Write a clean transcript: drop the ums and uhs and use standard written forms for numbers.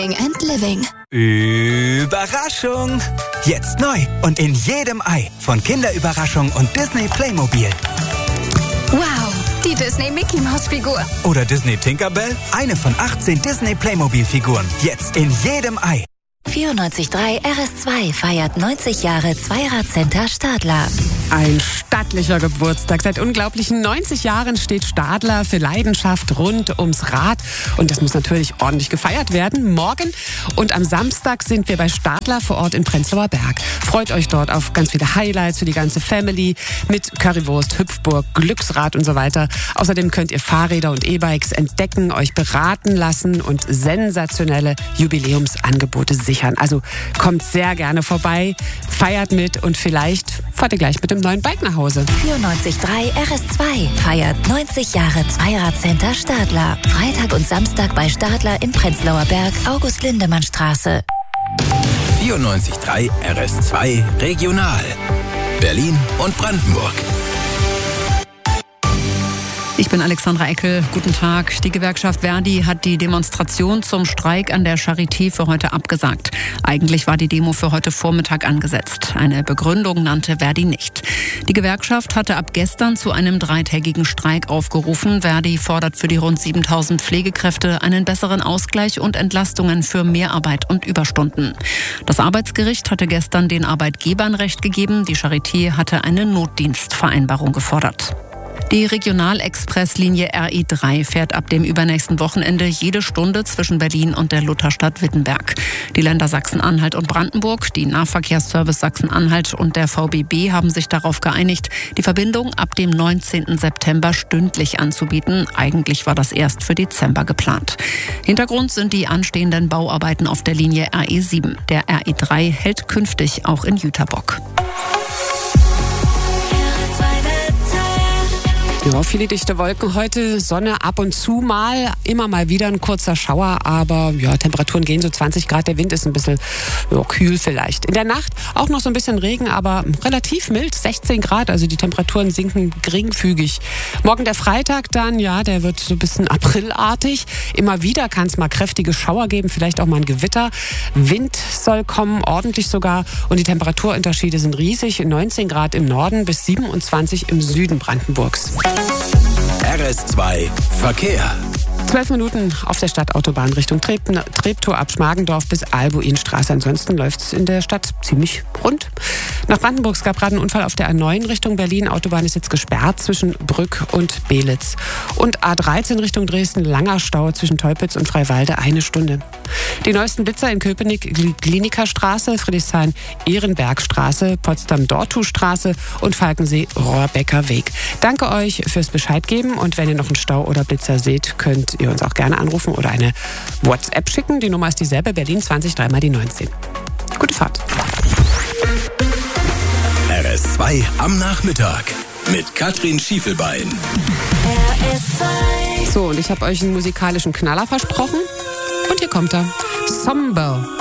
and Living. Überraschung! Jetzt neu und in jedem Ei von Kinderüberraschung und Disney Playmobil. Wow, die Disney-Mickey-Maus-Figur. Oder Disney Tinkerbell, eine von 18 Disney Playmobil-Figuren. Jetzt in jedem Ei. 94.3 RS2 feiert 90 Jahre Zweirad-Center Stadler. Ein stattlicher Geburtstag. Seit unglaublichen 90 Jahren steht Stadler für Leidenschaft rund ums Rad. Und das muss natürlich ordentlich gefeiert werden. Morgen und am Samstag sind wir bei Stadler vor Ort in Prenzlauer Berg. Freut euch dort auf ganz viele Highlights für die ganze Family mit Currywurst, Hüpfburg, Glücksrad und so weiter. Außerdem könnt ihr Fahrräder und E-Bikes entdecken, euch beraten lassen und sensationelle Jubiläumsangebote sichern. Also kommt sehr gerne vorbei, feiert mit und vielleicht fahrt ihr gleich mit dem neuen Bike nach Hause. 94.3 RS2 feiert 90 Jahre Zweirad-Center Stadler. Freitag und Samstag bei Stadler in Prenzlauer Berg, August-Lindemann-Straße. 94.3 RS2 Regional. Berlin und Brandenburg. Ich bin Alexandra Eckel. Guten Tag. Die Gewerkschaft Verdi hat die Demonstration zum Streik an der Charité für heute abgesagt. Eigentlich war die Demo für heute Vormittag angesetzt. Eine Begründung nannte Verdi nicht. Die Gewerkschaft hatte ab gestern zu einem 3-tägigen Streik aufgerufen. Verdi fordert für die rund 7.000 Pflegekräfte einen besseren Ausgleich und Entlastungen für Mehrarbeit und Überstunden. Das Arbeitsgericht hatte gestern den Arbeitgebern Recht gegeben. Die Charité hatte eine Notdienstvereinbarung gefordert. Die Regionalexpresslinie RE3 fährt ab dem übernächsten Wochenende jede Stunde zwischen Berlin und der Lutherstadt Wittenberg. Die Länder Sachsen-Anhalt und Brandenburg, die Nahverkehrsservice Sachsen-Anhalt und der VBB haben sich darauf geeinigt, die Verbindung ab dem 19. September stündlich anzubieten. Eigentlich war das erst für Dezember geplant. Hintergrund sind die anstehenden Bauarbeiten auf der Linie RE7. Der RE3 hält künftig auch in Jüterbock. Ja, viele dichte Wolken heute, Sonne ab und zu mal, immer mal wieder ein kurzer Schauer, aber ja, Temperaturen gehen so 20 Grad, der Wind ist ein bisschen kühl vielleicht. In der Nacht auch noch so ein bisschen Regen, aber relativ mild, 16 Grad, also die Temperaturen sinken geringfügig. Morgen der Freitag dann, ja, der wird so ein bisschen aprilartig. Immer wieder kann es mal kräftige Schauer geben, vielleicht auch mal ein Gewitter. Wind soll kommen, ordentlich sogar, und die Temperaturunterschiede sind riesig, 19 Grad im Norden bis 27 im Süden Brandenburgs. RS2 Verkehr. 12 Minuten auf der Stadtautobahn Richtung Treptow ab Schmargendorf bis Albuinstraße. Ansonsten läuft es in der Stadt ziemlich rund. Nach Brandenburg gab gerade einen Unfall auf der A9 Richtung Berlin. Autobahn ist jetzt gesperrt zwischen Brück und Belitz. Und A13 Richtung Dresden, langer Stau zwischen Teupitz und Freiwalde, 1 Stunde. Die neuesten Blitzer in Köpenick, Klinikerstraße, Friedrichshain-Ehrenbergstraße, Potsdam-Dortustraße und Falkensee-Rohrbecker Weg. Danke euch fürs Bescheid geben, und wenn ihr noch einen Stau oder Blitzer seht, könnt ihr uns auch gerne anrufen oder eine WhatsApp schicken. Die Nummer ist dieselbe, Berlin 20 3 mal die 19. Gute Fahrt. RS2 am Nachmittag mit Katrin Schiefelbein. RS2. So, und ich habe euch einen musikalischen Knaller versprochen. Und hier kommt er. Somber.